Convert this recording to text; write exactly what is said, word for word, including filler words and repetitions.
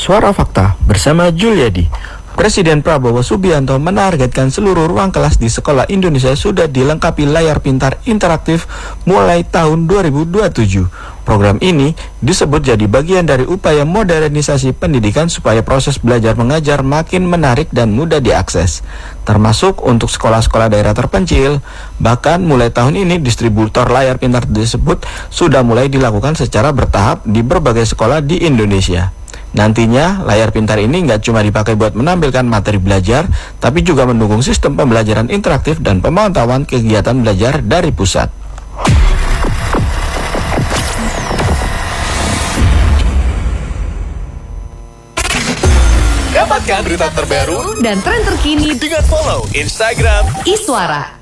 Suara Fakta bersama Juliadi. Presiden Prabowo Subianto menargetkan seluruh ruang kelas di sekolah Indonesia sudah dilengkapi layar pintar interaktif mulai tahun dua ribu dua puluh tujuh. Program ini disebut jadi bagian dari upaya modernisasi pendidikan supaya proses belajar mengajar makin menarik dan mudah diakses, termasuk untuk sekolah-sekolah daerah terpencil. Bahkan mulai tahun ini distributor layar pintar tersebut sudah mulai dilakukan secara bertahap di berbagai sekolah di Indonesia. Nantinya, layar pintar ini nggak cuma dipakai buat menampilkan materi belajar, tapi juga mendukung sistem pembelajaran interaktif dan pemantauan kegiatan belajar dari pusat. Dapatkan berita terbaru dan tren terkini dengan follow Instagram Iswara.